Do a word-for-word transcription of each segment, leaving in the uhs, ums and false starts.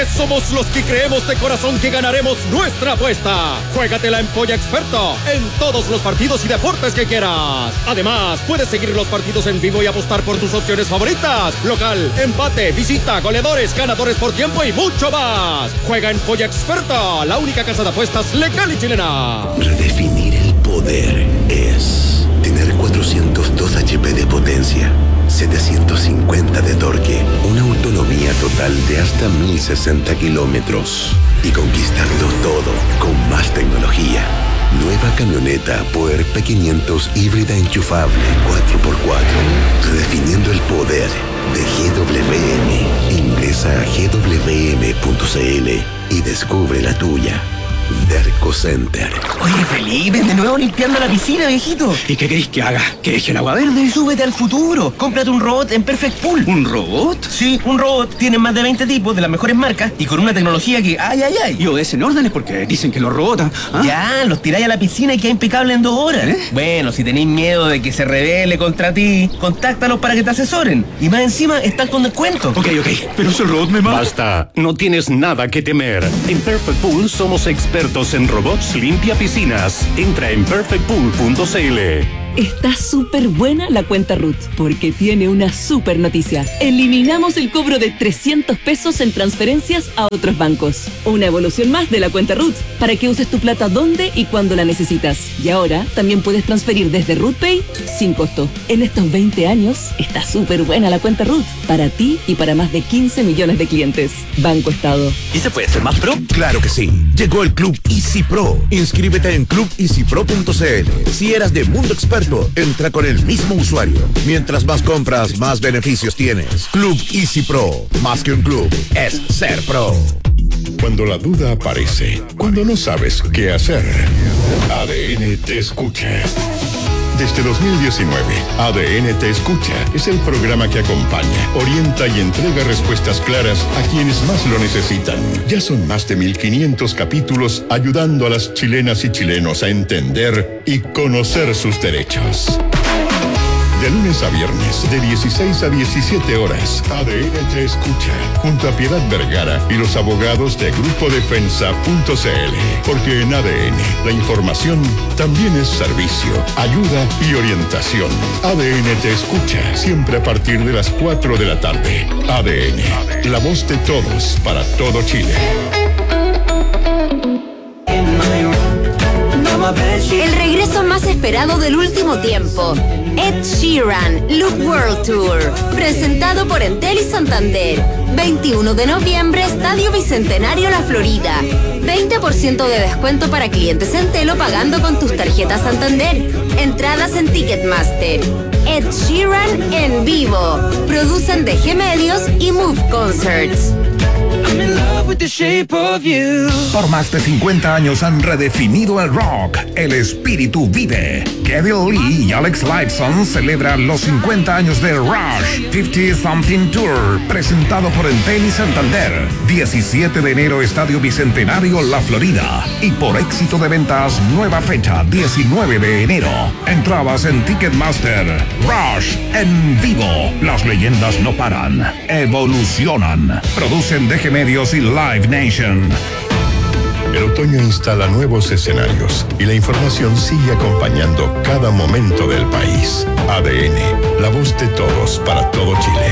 porque somos los que creemos de corazón que ganaremos nuestra apuesta. Juégatela en Polla Experto en todos los partidos y deportes que quieras. Además, puedes seguir los partidos en vivo y apostar por tus opciones favoritas: local, empate, visita, goleadores, ganadores por tiempo y mucho más. Juega en Polla Experto, la única casa de apuestas legal y chilena. Redefinir el poder es tener cuatrocientos dos H P de potencia, setecientos cincuenta de torque, una autonomía total de hasta mil sesenta kilómetros y conquistarlo todo con más tecnología. Nueva camioneta Power P quinientos híbrida enchufable cuatro por cuatro, redefiniendo el poder de G W M. Ingresa a G W M punto C L y descubre la tuya. Derco Center. Oye, Felipe, de nuevo limpiando la piscina, viejito. ¿Y qué queréis que haga? ¿Que deje el agua verde? Súbete al futuro. Cómprate un robot en Perfect Pool. ¿Un robot? Sí, un robot. Tienen más de veinte tipos de las mejores marcas y con una tecnología que... ¡Ay, ay, ay! Y obedecen órdenes porque dicen que los robots... ¿ah? Ya, los tiráis a la piscina y queda impecable en dos horas. ¿Eh? Bueno, si tenéis miedo de que se rebele contra ti, contáctalos para que te asesoren. Y más encima, están con descuento. Ok, ok. Pero si el robot me mata... Basta. No tienes nada que temer. En Perfect Pool somos expertos en robots limpia piscinas. Entra en perfect pool punto c l. Está súper buena la cuenta R U T, porque tiene una súper noticia. Eliminamos el cobro de trescientos pesos en transferencias a otros bancos. Una evolución más de la cuenta R U T, para que uses tu plata donde y cuando la necesitas. Y ahora también puedes transferir desde R U T Pay sin costo. En estos veinte años, está súper buena la cuenta R U T, para ti y para más de quince millones de clientes. Banco Estado. ¿Y se puede ser más pro? Claro que sí. Llegó el Club Easy Pro. Inscríbete en club easy pro punto c l. Si eras de Mundo Experto, entra con el mismo usuario. Mientras más compras, más beneficios tienes. Club Easy Pro. Más que un club, es ser pro. Cuando la duda aparece, cuando no sabes qué hacer, A D N te escucha. Desde dos mil diecinueve, A D N Te Escucha es el programa que acompaña, orienta y entrega respuestas claras a quienes más lo necesitan. Ya son más de mil quinientos capítulos ayudando a las chilenas y chilenos a entender y conocer sus derechos. De lunes a viernes, de dieciséis a diecisiete horas, A D N Te Escucha, junto a Piedad Vergara y los abogados de grupo defensa punto c l. Porque en A D N, la información también es servicio, ayuda y orientación. A D N Te Escucha, siempre a partir de las cuatro de la tarde. A D N, la voz de todos para todo Chile. El regreso más esperado del último tiempo. Ed Sheeran, Look World Tour, presentado por Entel y Santander. veintiuno de noviembre, Estadio Bicentenario La Florida. veinte por ciento de descuento para clientes Entel o pagando con tus tarjetas Santander. Entradas en Ticketmaster. Ed Sheeran en vivo. Producen D G Medios y Move Concerts. Por más de cincuenta años han redefinido el rock. El espíritu vive. Kevin Lee y Alex Lifeson celebran los cincuenta años de Rush cincuenta Something Tour, presentado por Entel y Santander. diecisiete de enero, Estadio Bicentenario La Florida. Y por éxito de ventas, nueva fecha, diecinueve de enero. Entradas en Ticketmaster. Rush en vivo. Las leyendas no paran, evolucionan. Producen D G Medios y Live Nation. El otoño instala nuevos escenarios y la información sigue acompañando cada momento del país. A D N, la voz de todos para todo Chile.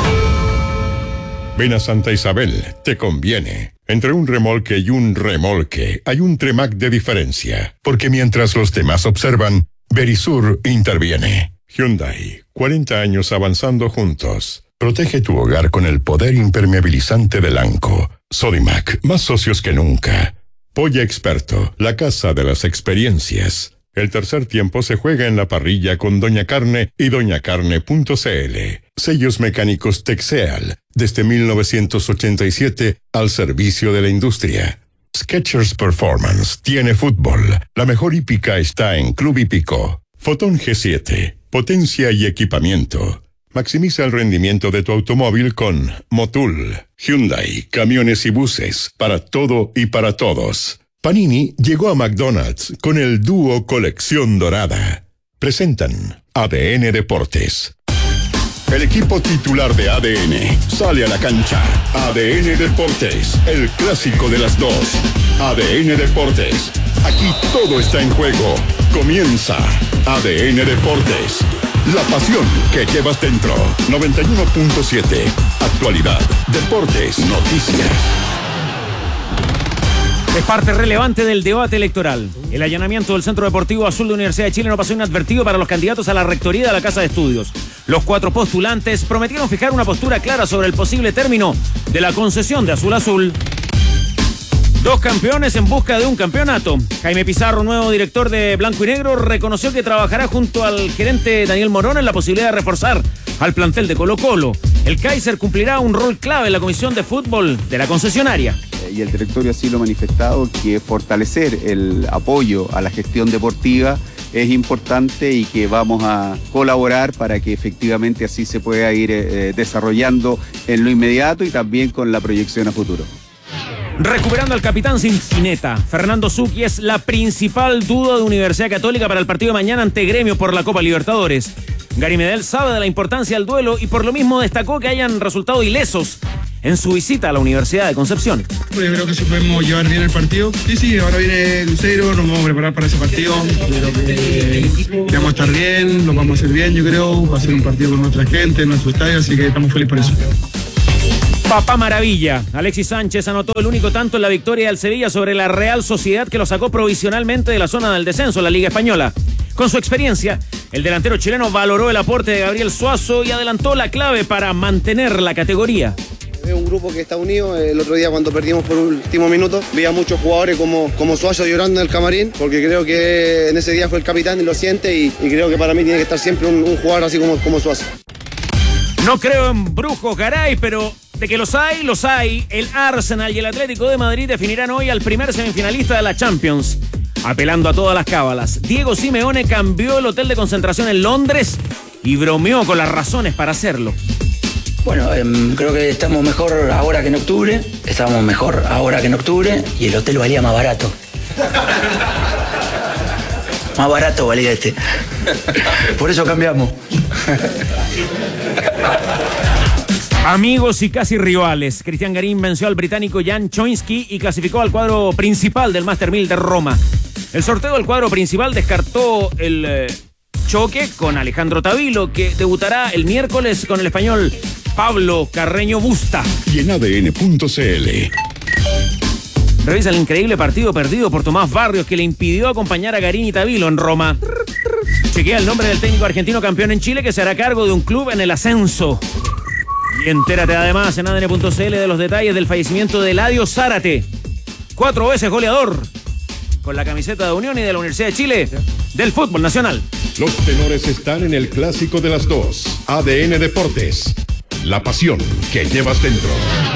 Ven a Santa Isabel, te conviene. Entre un remolque y un remolque hay un Tremac de diferencia, porque mientras los demás observan, Verisur interviene. Hyundai, cuarenta años avanzando juntos. Protege tu hogar con el poder impermeabilizante del ANCO. Sodimac, más socios que nunca. Polla Experto, la casa de las experiencias. El tercer tiempo se juega en la parrilla con Doña Carne y doña carne punto c l. Sellos mecánicos Texeal, desde mil novecientos ochenta y siete al servicio de la industria. Skechers Performance tiene fútbol. La mejor hípica está en Club Hípico. Fotón G siete, potencia y equipamiento. Maximiza el rendimiento de tu automóvil con Motul. Hyundai, camiones y buses, para todo y para todos. Panini llegó a McDonald's con el dúo Colección Dorada. Presentan A D N Deportes. El equipo titular de A D N sale a la cancha. A D N Deportes, el clásico de las dos. A D N Deportes, aquí todo está en juego. Comienza A D N Deportes, la pasión que llevas dentro. noventa y uno punto siete, actualidad, deportes, noticias. Es parte relevante del debate electoral. El allanamiento del Centro Deportivo Azul de Universidad de Chile no pasó inadvertido para los candidatos a la rectoría de la Casa de Estudios. Los cuatro postulantes prometieron fijar una postura clara sobre el posible término de la concesión de Azul Azul. Dos campeones en busca de un campeonato. Jaime Pizarro, nuevo director de Blanco y Negro, reconoció que trabajará junto al gerente Daniel Morón en la posibilidad de reforzar al plantel de Colo-Colo. El Kaiser cumplirá un rol clave en la comisión de fútbol de la concesionaria. Y el directorio así lo ha manifestado, que fortalecer el apoyo a la gestión deportiva es importante y que vamos a colaborar para que efectivamente así se pueda ir eh, desarrollando en lo inmediato y también con la proyección a futuro. Recuperando al capitán sin jineta, Fernando Zucchi es la principal duda de Universidad Católica para el partido de mañana ante Gremio por la Copa Libertadores. Gary Medel sabe de la importancia del duelo y por lo mismo destacó que hayan resultado ilesos en su visita a la Universidad de Concepción. Yo creo que si podemos llevar bien el partido. Sí, sí, ahora viene Lucero, nos vamos a preparar para ese partido. Creo que, que vamos a estar bien, lo vamos a hacer bien, yo creo. Va a ser un partido con nuestra gente, en nuestro estadio, así que estamos felices por eso. Papá Maravilla. Alexis Sánchez anotó el único tanto en la victoria del Sevilla sobre la Real Sociedad, que lo sacó provisionalmente de la zona del descenso, la Liga Española. Con su experiencia, el delantero chileno valoró el aporte de Gabriel Suazo y adelantó la clave para mantener la categoría. Es un grupo que está unido. El otro día cuando perdimos por último minuto, veía muchos jugadores como, como Suazo llorando en el camarín, porque creo que en ese día fue el capitán y lo siente, y, y creo que para mí tiene que estar siempre un, un jugador así como, como Suazo. No creo en brujos, caray, pero de que los hay, los hay. El Arsenal y el Atlético de Madrid definirán hoy al primer semifinalista de la Champions. Apelando a todas las cábalas, Diego Simeone cambió el hotel de concentración en Londres y bromeó con las razones para hacerlo. Bueno, eh, creo que estamos mejor ahora que en octubre, estamos mejor ahora que en octubre y el hotel valía más barato. Más barato valía este. Por eso cambiamos. Amigos y casi rivales, Cristian Garín venció al británico Jan Choinski y clasificó al cuadro principal del Master mil de Roma. El sorteo del cuadro principal descartó el eh, choque con Alejandro Tavilo, que debutará el miércoles con el español Pablo Carreño Busta. Y en A D N punto C L. Revisa el increíble partido perdido por Tomás Barrios, que le impidió acompañar a Garín y Tavilo en Roma. Chequea el nombre del técnico argentino campeón en Chile, que se hará cargo de un club en el ascenso. Y entérate además en A D N punto C L de los detalles del fallecimiento de Eladio Zárate, cuatro veces goleador con la camiseta de Unión y de la Universidad de Chile del fútbol nacional. Los tenores están en el clásico de las dos. A D N Deportes, la pasión que llevas dentro.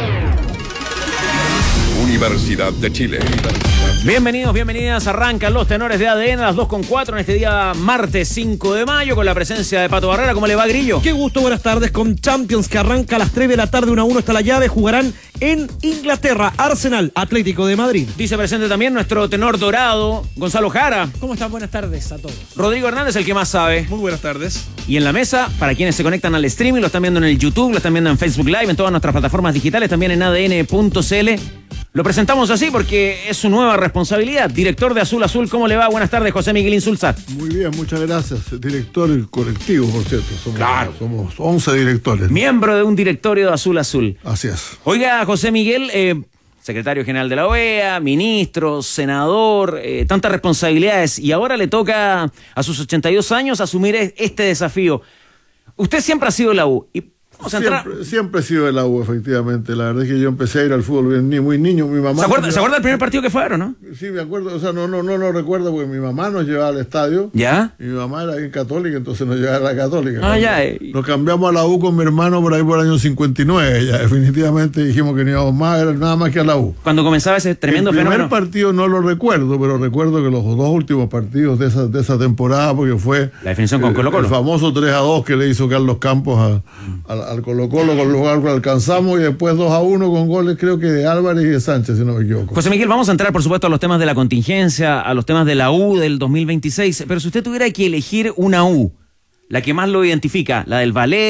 Universidad de Chile. Bienvenidos, bienvenidas. Arrancan los tenores de A D N a las dos con cuatro en este día martes cinco de mayo con la presencia de Pato Barrera. ¿Cómo le va, Grillo? Qué gusto, buenas tardes. Con Champions que arranca a las tres de la tarde, uno a uno está la llave. Jugarán en Inglaterra, Arsenal, Atlético de Madrid. Dice presente también nuestro tenor dorado, Gonzalo Jara. ¿Cómo están? Buenas tardes a todos. Rodrigo Hernández, el que más sabe. Muy buenas tardes. Y en la mesa, para quienes se conectan al streaming, lo están viendo en el YouTube, lo están viendo en Facebook Live, en todas nuestras plataformas digitales, también en A D N punto C L. Lo presentamos así porque es su nueva responsabilidad. Director de Azul Azul, ¿cómo le va? Buenas tardes, José Miguel Insulza. Muy bien, muchas gracias. Director del colectivo, por cierto. Somos, claro. Somos once directores. Miembro de un directorio de Azul Azul. Así es. Oiga, José Miguel, eh, secretario general de la O E A, ministro, senador, eh, tantas responsabilidades. Y ahora le toca a sus ochenta y dos años asumir este desafío. Usted siempre ha sido de la U. Y vamos a entrar... siempre, siempre he sido de la U, efectivamente. La verdad es que yo empecé a ir al fútbol bien, muy niño. Mi mamá ¿Se acuerda, ¿Se acuerda del primer partido que fueron, no? Sí, me acuerdo. O sea, no, no, no lo recuerdo porque mi mamá nos llevaba al estadio. ¿Ya? Y mi mamá era bien católica, entonces nos llevaba a la católica. Ah, ¿no? ya. Eh. Nos cambiamos a la U con mi hermano por ahí por el año cincuenta y nueve. Ya definitivamente dijimos que no íbamos más, era nada más que a la U. Cuando comenzaba ese tremendo fenómeno. El primer fenómeno. partido no lo recuerdo, pero recuerdo que los dos últimos partidos de esa, de esa temporada, porque fue... La definición con Colo-Colo. El famoso tres a dos que le hizo Carlos Campos a, a, al Colo-Colo, con lugar que alcanzamos, y después dos a uno con goles creo que de Álvarez y de Sánchez, si no me equivoco. José Miguel, vamos a entrar por supuesto a los temas de la contingencia, a los temas de la U del dos mil veintiséis, pero si usted tuviera que elegir una U, la que más lo identifica, la del ballet,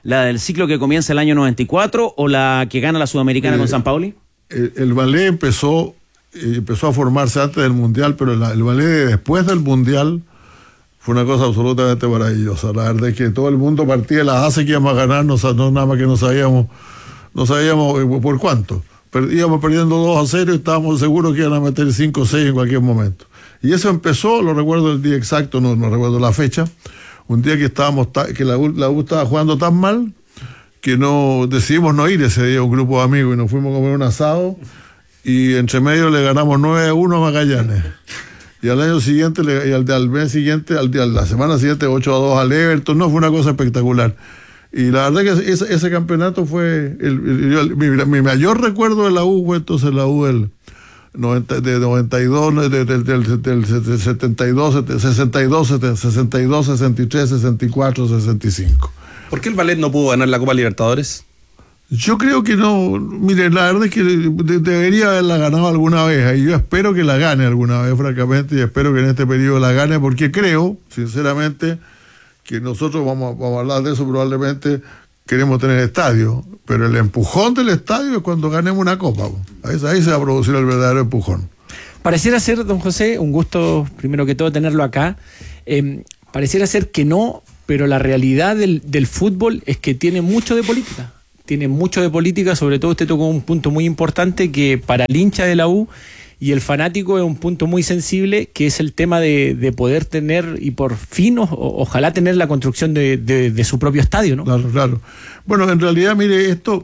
¿La del ciclo que comienza el año noventa y cuatro o la que gana la Sudamericana eh, con San Paoli? El, el ballet empezó, eh, empezó a formarse antes del Mundial, pero la, el ballet de después del Mundial fue una cosa absolutamente maravillosa. La verdad es que todo el mundo partía de las bases que íbamos a ganar, no, no nada más que no sabíamos, no sabíamos por cuánto. Pero íbamos perdiendo dos a cero y estábamos seguros que iban a meter cinco o seis en cualquier momento. Y eso empezó, lo recuerdo el día exacto, no, no recuerdo la fecha, un día que estábamos ta, que la, la U estaba jugando tan mal que no decidimos no ir ese día un grupo de amigos y nos fuimos a comer un asado y entre medio le ganamos nueve a uno a Magallanes. Y al año siguiente, y al, al mes siguiente, al, a la semana siguiente, ocho a dos al Everton. No, fue una cosa espectacular. Y la verdad que ese, ese campeonato fue, el, el, el, mi, mi mayor recuerdo de la U fue entonces la U del noventa, de noventa y dos, del, del, del, del setenta y dos, sesenta y dos, sesenta y dos, sesenta y tres, sesenta y cuatro, sesenta y cinco. ¿Por qué el Ballet no pudo ganar la Copa Libertadores? Yo creo que no, mire, la verdad es que de, debería haberla ganado alguna vez, y yo espero que la gane alguna vez, francamente, y espero que en este periodo la gane, porque creo, sinceramente, que nosotros vamos, vamos a hablar de eso, probablemente queremos tener estadio, pero el empujón del estadio es cuando ganemos una copa, ahí, ahí se va a producir el verdadero empujón. Pareciera ser, don José, un gusto primero que todo tenerlo acá, eh, pareciera ser que no, pero la realidad del, del fútbol es que tiene mucho de política. Tiene mucho de política, sobre todo usted tocó un punto muy importante que para el hincha de la U y el fanático es un punto muy sensible, que es el tema de, de poder tener y por fin o, ojalá tener la construcción de, de, de su propio estadio, ¿no? Claro, claro. Bueno, en realidad, mire, esto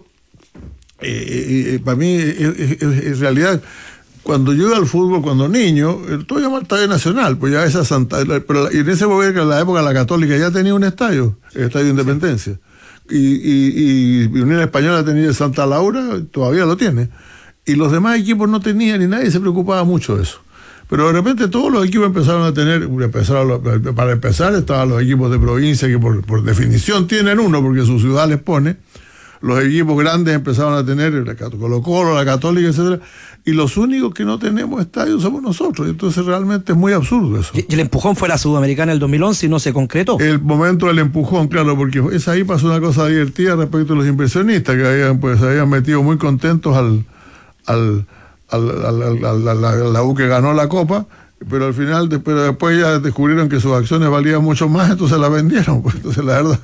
eh, eh, para mí en realidad cuando yo iba al fútbol cuando niño, todo llamaba Estadio Nacional, pues ya esa Santa, pero y en ese momento, en la época la Católica ya tenía un estadio, el Estadio de Independencia. Sí. Y, y, y Unión Española tenía Santa Laura, todavía lo tiene, y los demás equipos no tenían y nadie se preocupaba mucho de eso. Pero de repente todos los equipos empezaron a tener, empezaron a, para empezar estaban los equipos de provincia que por, por definición tienen uno porque su ciudad les pone, los equipos grandes empezaron a tener la Colo-Colo, la Católica, etcétera, y los únicos que no tenemos estadios somos nosotros, entonces realmente es muy absurdo eso. Y el empujón fue la Sudamericana el dos mil once y no se concretó. El momento del empujón, claro, porque es ahí pasó una cosa divertida respecto a los inversionistas que habían, pues, se habían metido muy contentos al, al, al, al, al, al, al la, la U que ganó la Copa, pero al final, pero después ya descubrieron que sus acciones valían mucho más, entonces la vendieron. Pues, entonces la verdad,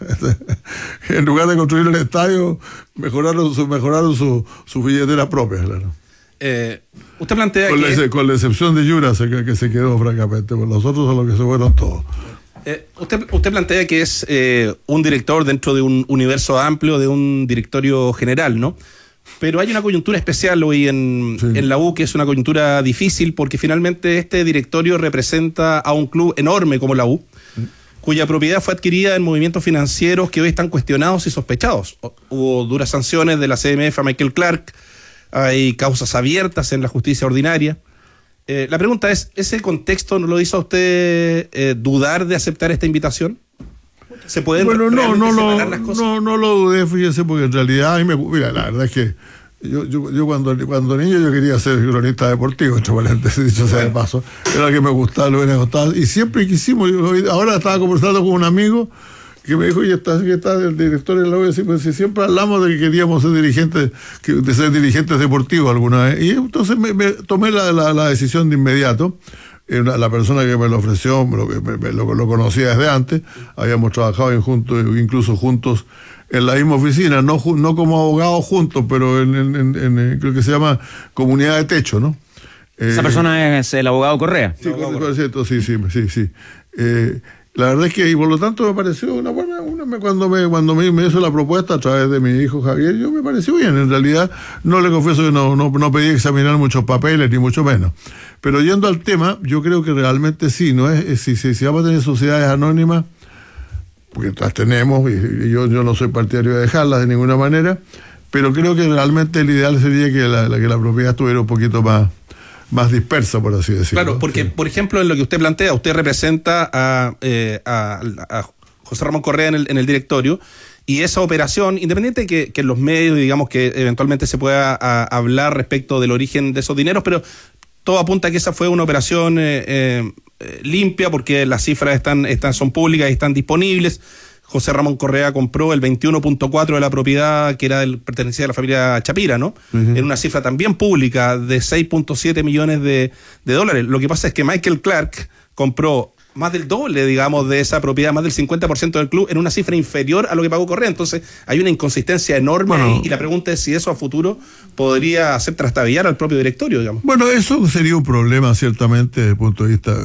en lugar de construir el estadio, mejoraron su, mejoraron su, su billetera propia, claro. Eh, usted plantea con que... La, con la excepción de Yura, que, que se quedó francamente, pues los otros son los que se fueron todos. Eh, usted, usted plantea que es eh, un director dentro de un universo amplio, de un directorio general, ¿no? Pero hay una coyuntura especial hoy en, sí. en la U, que es una coyuntura difícil, porque finalmente este directorio representa a un club enorme como la U, sí. cuya propiedad fue adquirida en movimientos financieros que hoy están cuestionados y sospechados. Hubo duras sanciones de la C M F a Michael Clark, hay causas abiertas en la justicia ordinaria. Eh, la pregunta es, ¿ese contexto no lo hizo a usted eh, dudar de aceptar esta invitación? ¿Se pueden bueno, no, no, separar lo, las cosas? No, no lo dudé, fíjese, porque en realidad a mí me, mira, la verdad es que yo, yo, yo cuando, cuando niño yo quería ser cronista deportivo, entre paréntesis, dicho sea de paso, era lo que me gustaba, lo que me gustaba, y siempre quisimos, yo, ahora estaba conversando con un amigo que me dijo, oye, está, está el director de la U, y pues, si siempre hablamos de que queríamos ser dirigentes, de ser dirigentes deportivos alguna vez, y entonces me, me tomé la, la, la decisión de inmediato. La persona que me lo ofreció lo, me, lo, lo conocía desde antes, habíamos trabajado en juntos, incluso juntos en la misma oficina, no, no como abogados juntos, pero en, en, en, en creo que se llama comunidad de techo, ¿no? Esa eh, persona es el abogado Correa. Sí, con, cierto, sí, sí, sí, sí. Eh, la verdad es que, y por lo tanto me pareció una buena, una, cuando me cuando me, me hizo la propuesta a través de mi hijo Javier, yo me pareció bien. En realidad, no le confieso que no, no, no pedí examinar muchos papeles, ni mucho menos. Pero yendo al tema, yo creo que realmente sí, ¿no? Es, es si, si, si vamos a tener sociedades anónimas, porque las tenemos, y, y yo, yo no soy partidario de dejarlas de ninguna manera, pero creo que realmente el ideal sería que la, la, que la propiedad estuviera un poquito más... más dispersa, por así decirlo. Claro, porque, sí. por ejemplo, en lo que usted plantea, usted representa a, eh, a, a José Ramón Correa en el, en el directorio, y esa operación, independiente de que, que en los medios, digamos, que eventualmente se pueda a, hablar respecto del origen de esos dineros, pero todo apunta a que esa fue una operación eh, eh, limpia, porque las cifras están, están son públicas y están disponibles. José Ramón Correa compró el veintiuno punto cuatro de la propiedad que era del, pertenecía a la familia Chapira, ¿no? Uh-huh. En una cifra también pública de seis punto siete millones de, de dólares. Lo que pasa es que Michael Clark compró más del doble, digamos, de esa propiedad, más del cincuenta por ciento del club, en una cifra inferior a lo que pagó Correa. Entonces hay una inconsistencia enorme bueno, ahí, y la pregunta es si eso a futuro podría hacer trastabillar al propio directorio, digamos. Bueno, eso sería un problema ciertamente desde el punto de vista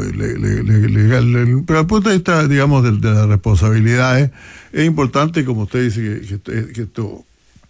legal, pero desde el punto de vista, digamos, de, de las responsabilidades, es importante, como usted dice, que, que, que esto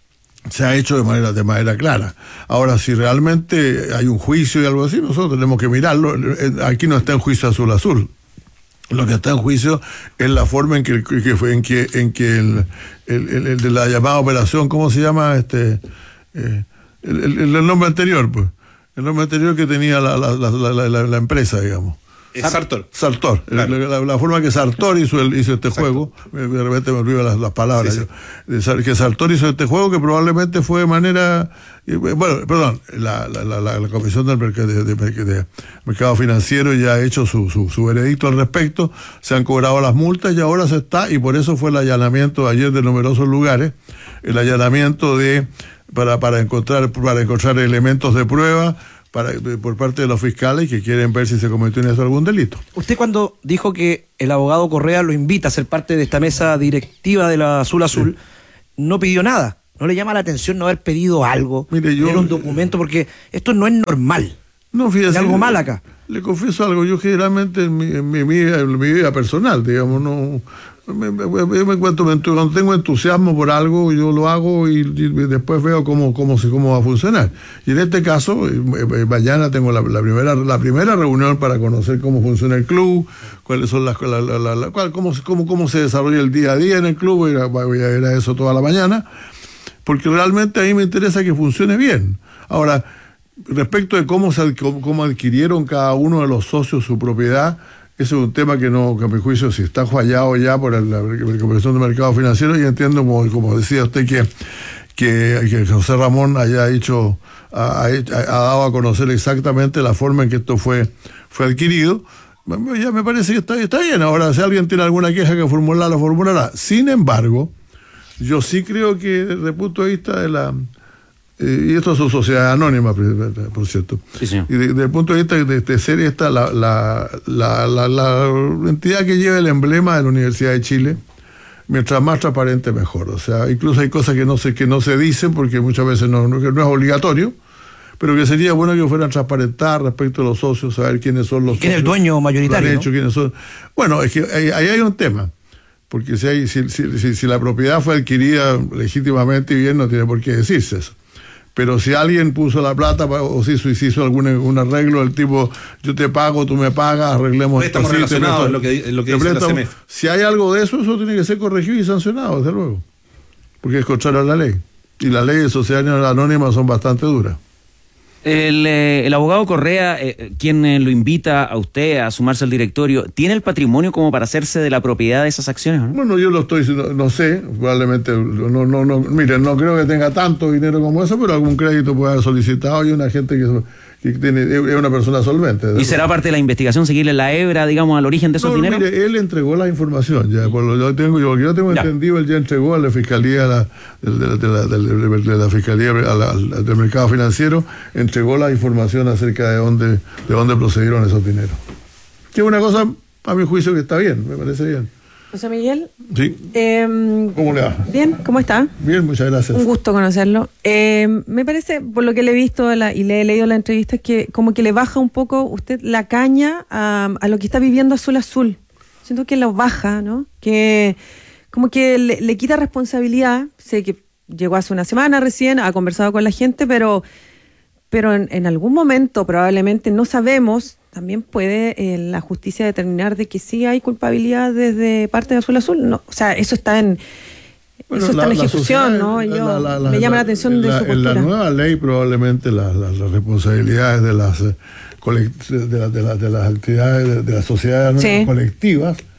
se ha hecho de manera, de manera clara. Ahora, si realmente hay un juicio y algo así, nosotros tenemos que mirarlo. Aquí no está en juicio Azul Azul. Lo que está en juicio es la forma en que, que fue en que en que el, el, el, el de la llamada operación, ¿cómo se llama? este eh, el, el, el nombre anterior, pues. El nombre anterior que tenía la, la, la, la, la, la empresa, digamos. Sartor. Sartor. Claro. La, la, la forma que Sartor hizo, el, hizo este Exacto. juego, de repente me olvido las, las palabras, sí, sí. que Sartor hizo este juego que probablemente fue de manera, bueno, perdón, la, la, la, la Comisión del mercado, de, de, de mercado Financiero ya ha hecho su, su, su veredicto al respecto, se han cobrado las multas y ahora se está, y por eso fue el allanamiento ayer de numerosos lugares, el allanamiento de, para, para encontrar, para encontrar elementos de prueba, Para, por parte de los fiscales que quieren ver si se cometió en eso algún delito. Usted cuando dijo que el abogado Correa lo invita a ser parte de esta mesa directiva de la Azul Azul, sí. no pidió nada. ¿No le llama la atención no haber pedido algo? Mire, yo, un documento, porque esto no es normal. No, fíjese. Hay algo mal acá. Le confieso algo, yo generalmente en mi, en mi, vida, en mi vida personal, digamos, no... Me, me, me, me cuento, cuando tengo entusiasmo por algo, yo lo hago y, y después veo cómo, cómo, cómo va a funcionar. Y en este caso, eh, mañana tengo la, la, primera, la primera reunión para conocer cómo funciona el club, cuáles son las, la, la, la, la, cuál, cómo, cómo, cómo se desarrolla el día a día en el club, voy a, voy a ir a eso toda la mañana, porque realmente a mí me interesa que funcione bien. Ahora, respecto de cómo, se, cómo, cómo adquirieron cada uno de los socios su propiedad, ese es un tema que no, que a mi juicio, si está fallado ya por el, la, la Comisión de Mercado Financiero, y entiendo, como, como decía usted, que, que, que José Ramón haya hecho, ha, ha dado a conocer exactamente la forma en que esto fue, fue adquirido. Ya me parece que está, está bien. Ahora, si alguien tiene alguna queja que formular, la formulará. Sin embargo, yo sí creo que desde el punto de vista de la... y esto es una sociedad anónima, por cierto. Sí, señor. Y desde el punto de vista de, de ser esta la, la, la, la, la entidad que lleva el emblema de la Universidad de Chile, mientras más transparente mejor. O sea, incluso hay cosas que no se, que no se dicen porque muchas veces no, no, no es obligatorio, pero que sería bueno que fueran transparentadas respecto a los socios, saber quiénes son los ¿Quién socios. es el dueño mayoritario? Hecho, ¿no? quiénes son. Bueno, es que ahí, ahí hay un tema. Porque si, hay, si, si, si, si la propiedad fue adquirida legítimamente y bien, no tiene por qué decirse eso. Pero si alguien puso la plata o si hizo, si hizo algún un arreglo del tipo, yo te pago, tú me pagas, arreglemos esto. Estamos relacionados en lo que, lo que dice la C M F. Si hay algo de eso, eso tiene que ser corregido y sancionado, desde luego. Porque es contrario a la ley. Y las leyes de sociedades anónimas son bastante duras. El, eh, el abogado Correa, eh, quien eh, lo invita a usted a sumarse al directorio, ¿tiene el patrimonio como para hacerse de la propiedad de esas acciones, ¿no? Bueno, yo lo estoy, no, no sé, probablemente, no, no, no, miren, no creo que tenga tanto dinero como eso, pero algún crédito puede haber solicitado y una gente que, que tiene, es una persona solvente. ¿Y será parte de la investigación seguirle la hebra, digamos, al origen de esos no, dineros? Mire, él entregó la información, ya, por lo yo tengo, yo, yo tengo ya. entendido, él ya entregó a la Fiscalía, la, de, la, de, la, de, la, de la Fiscalía a la, del Mercado Financiero, entregó la información acerca de dónde, de dónde procedieron esos dineros. Que es una cosa, a mi juicio, que está bien, me parece bien. José Miguel. Sí. Eh, ¿Cómo le va? Bien, ¿cómo está? Bien, muchas gracias. Un gusto conocerlo. Eh, me parece, por lo que le he visto la, y le he leído la entrevista, que como que le baja un poco usted la caña a, a lo que está viviendo Azul Azul. Siento que lo baja, ¿no? Que como que le, le quita responsabilidad. Sé que llegó hace una semana recién, ha conversado con la gente, pero... pero en, en algún momento, probablemente, no sabemos, también puede eh, la justicia determinar de que sí hay culpabilidad desde parte de Azul Azul. No, o sea, eso está en bueno, eso está la, en la ejecución, la sociedad, ¿no? Yo, la, la, la, me llama la atención de la, su postura. En la nueva ley probablemente las, las, las responsabilidades de las, de, la, de, la, de las entidades, de, de las sociedades sí. colectivas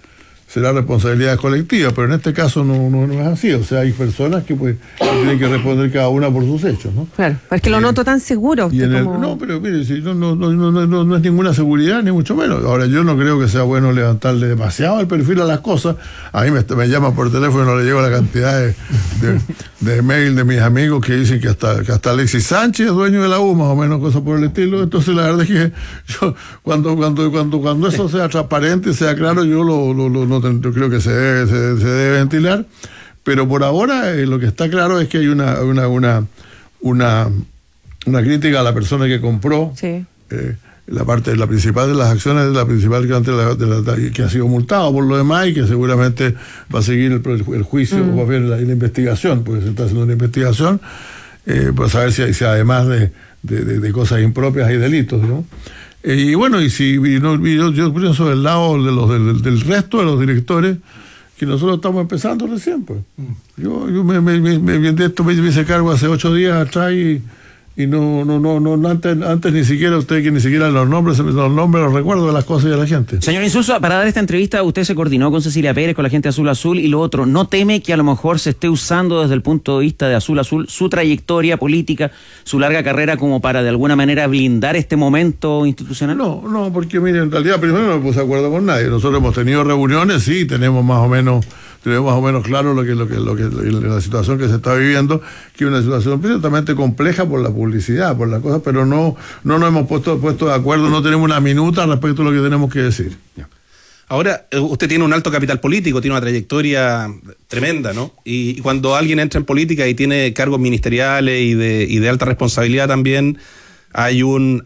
será responsabilidad colectiva, pero en este caso no, no, no es así. O sea, hay personas que pues tienen que responder cada una por sus hechos, ¿no? Claro, es que lo noto tan seguro. Y en el, como... no, pero mire, si no, no, no, no, no, no es ninguna seguridad, ni mucho menos. Ahora, yo no creo que sea bueno levantarle demasiado el perfil a las cosas. A mí me, me llaman por teléfono y no le llego la cantidad de, de, de mail de mis amigos que dicen que hasta, que hasta Alexis Sánchez es dueño de la U, más o menos, cosas por el estilo. Entonces, la verdad es que yo, cuando, cuando, cuando, cuando eso sea transparente, sea claro, yo lo, lo, lo, lo yo creo que se debe, se, se debe ventilar, pero por ahora eh, lo que está claro es que hay una una una una, una crítica a la persona que compró sí. eh, la parte la principal de las acciones, la principal que, de la, de la, que ha sido multado por lo demás y que seguramente va a seguir el, el juicio mm. o va a ver la, la investigación, porque se está haciendo una investigación eh, para saber si, si además de, de, de, de cosas impropias hay delitos, ¿no? Eh, y bueno, y si y no, y yo, yo pienso del lado de los, del, del resto de los directores, que nosotros estamos empezando recién, pues. Yo, yo me, me, me, me, de esto me hice cargo hace ocho días atrás y, y no, no, no, no, antes, antes ni siquiera usted que ni siquiera los nombres, los nombres los recuerdo de las cosas y de la gente. Señor Insulza, para dar esta entrevista, usted se coordinó con Cecilia Pérez, con la gente de Azul Azul, y lo otro, ¿no teme que a lo mejor se esté usando desde el punto de vista de Azul Azul su trayectoria política, su larga carrera, como para de alguna manera blindar este momento institucional? No, no, porque mire, en realidad primero no me puse de acuerdo con nadie. Nosotros hemos tenido reuniones, sí, tenemos más o menos tenemos más o menos claro lo que lo que lo que la situación que se está viviendo, que es una situación absolutamente compleja por la publicidad, por la cosa, pero no no nos hemos puesto puesto de acuerdo, no tenemos una minuta respecto a lo que tenemos que decir. Ahora, usted tiene un alto capital político, tiene una trayectoria tremenda, ¿no? Y, y cuando alguien entra en política y tiene cargos ministeriales y de, y de alta responsabilidad también, hay un